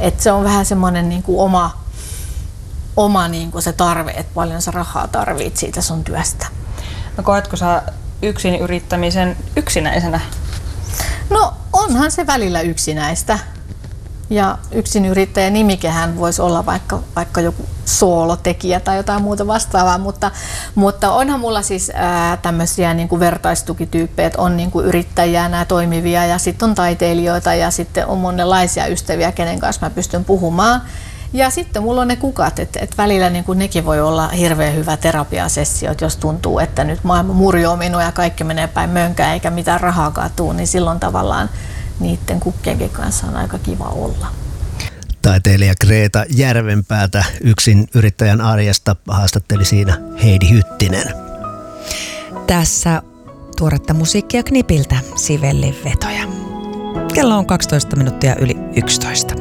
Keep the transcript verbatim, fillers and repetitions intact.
Et se on vähän semmoinen niin kuin oma, oma niin kuin se tarve, että paljon sä rahaa tarvit siitä sun työstä. No koetko sä yksin yrittämisen yksinäisenä? No onhan se välillä yksinäistä. Ja yksinyrittäjän nimikehän voisi olla vaikka, vaikka joku soolotekijä tai jotain muuta vastaavaa, mutta, mutta onhan mulla siis ää, tämmöisiä niin kuin vertaistukityyppejä, että on niin kuin yrittäjiä, nämä toimivia ja sitten on taiteilijoita ja sitten on monenlaisia ystäviä, kenen kanssa mä pystyn puhumaan. Ja sitten mulla on ne kukat, että, että välillä niin kuin nekin voi olla hirveän hyvä terapiasessio, jos tuntuu, että nyt maailma murjoo minua ja kaikki menee päin mönkään eikä mitään rahaakaan tule, niin silloin tavallaan niiden kukkienkin kanssa on aika kiva olla. Taiteilija Greta Järvenpäätä yksin yrittäjän arjesta haastatteli siinä Heidi Hyttinen. Tässä tuoretta musiikkia Knipiltä, Sivellin vetoja. Kello on kaksitoista minuuttia yli yksitoista.